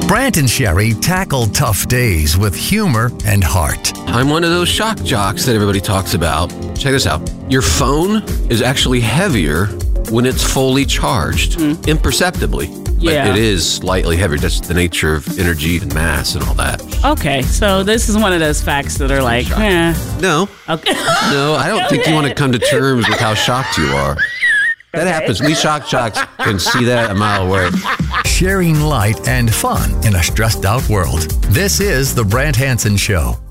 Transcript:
Brant and Sherry tackle tough days with humor and heart. I'm one of those shock jocks that everybody talks about. Check this out. Your phone is actually heavier when it's fully charged, imperceptibly. Yeah. But it is slightly heavier. That's the nature of energy and mass and all that. Okay, so this is one of those facts that are like, No. Okay. No, I don't think you want to come to terms with how shocked you are. That happens. We shock jocks can see that a mile away. Sharing light and fun in a stressed out world. This is The Brant Hansen Show.